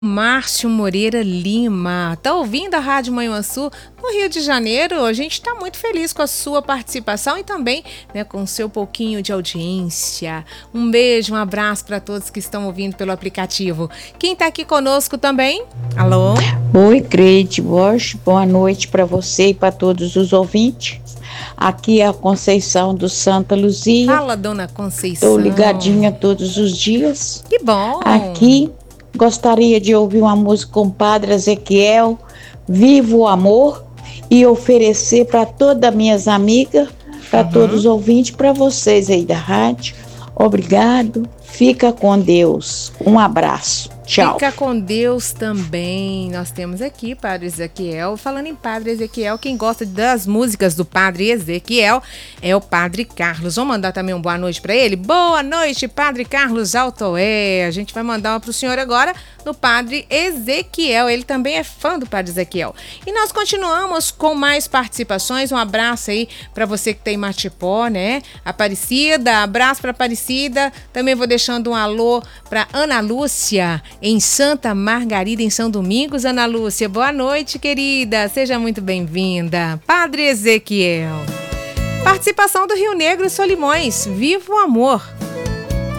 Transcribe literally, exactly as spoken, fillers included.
Márcio Moreira Lima, tá ouvindo a Rádio Manhuaçu no Rio de Janeiro? A gente está muito feliz com a sua participação e também, né, com o seu pouquinho de audiência. Um beijo, um abraço para todos que estão ouvindo pelo aplicativo. Quem está aqui conosco também? Alô? Oi, Creide Bosch, boa noite para você e para todos os ouvintes. Aqui é a Conceição do Santa Luzia. Fala, dona Conceição. Estou ligadinha todos os dias. Que bom. Aqui gostaria de ouvir uma música com o Padre Ezequiel, Viva o Amor, e oferecer para todas as minhas amigas, para uhum. todos os ouvintes, para vocês aí da rádio. Obrigado, fica com Deus. Um abraço. Tchau. Fica com Deus também. Nós temos aqui Padre Ezequiel. Falando em Padre Ezequiel, quem gosta das músicas do Padre Ezequiel é o Padre Carlos. Vamos mandar também uma boa noite para ele? Boa noite, Padre Carlos Altoé. A gente vai mandar uma para o senhor agora no Padre Ezequiel. Ele também é fã do Padre Ezequiel. E nós continuamos com mais participações. Um abraço aí para você que tem Matipó, né? Aparecida, abraço para Aparecida. Também vou deixando um alô para Ana Lúcia, em Santa Margarida, em São Domingos. Ana Lúcia, boa noite, querida. Seja muito bem-vinda. Padre Ezequiel. Participação do Rio Negro e Solimões. Viva o amor.